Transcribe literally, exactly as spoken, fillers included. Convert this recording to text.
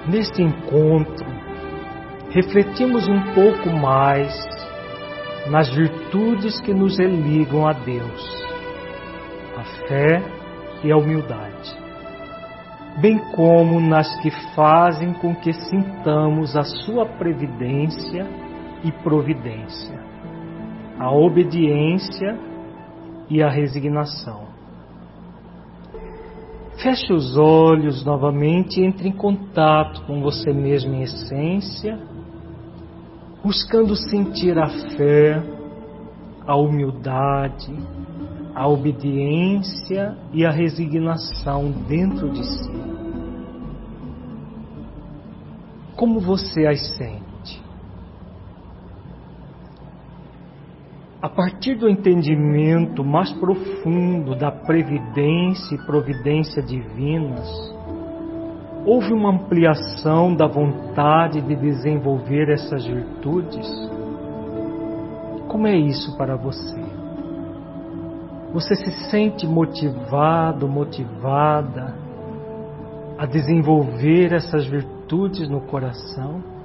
Neste encontro, refletimos um pouco mais nas virtudes que nos ligam a Deus, a fé e a humildade, bem como nas que fazem com que sintamos a sua previdência e providência, a obediência e a resignação. Feche os olhos novamente e entre em contato com você mesmo em essência, buscando sentir a fé, a humildade, a obediência e a resignação dentro de si. Como você as sente? A partir do entendimento mais profundo da previdência e providência divinas, houve uma ampliação da vontade de desenvolver essas virtudes? Como é isso para você? Você se sente motivado, motivada a desenvolver essas virtudes no coração?